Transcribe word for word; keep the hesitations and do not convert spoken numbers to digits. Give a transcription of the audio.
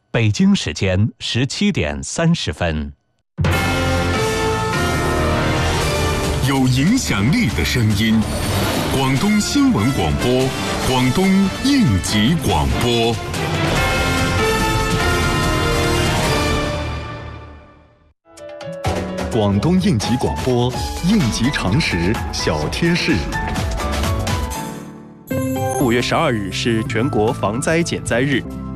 北京时间十七点三十分。 有影响力的声音，广东新闻广播，广东应急广播。 广东应急广播，应急常识小贴士。 五月十二日是全国防灾减灾日，